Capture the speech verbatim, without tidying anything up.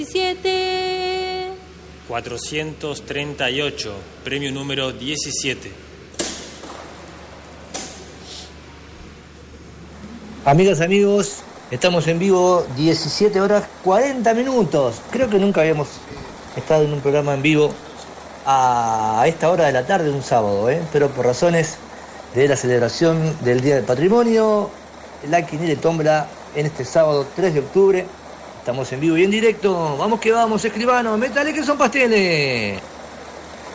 diecisiete. cuatrocientos treinta y ocho, premio número diecisiete. Amigas, amigos, estamos en vivo, diecisiete horas cuarenta minutos. Creo que nunca habíamos estado en un programa en vivo a esta hora de la tarde un sábado, ¿eh? Pero por razones de la celebración del Día del Patrimonio, la quiniela y tómbola en este sábado tres de octubre. Estamos en vivo y en directo. Vamos que vamos, escribano, métale que son pasteles.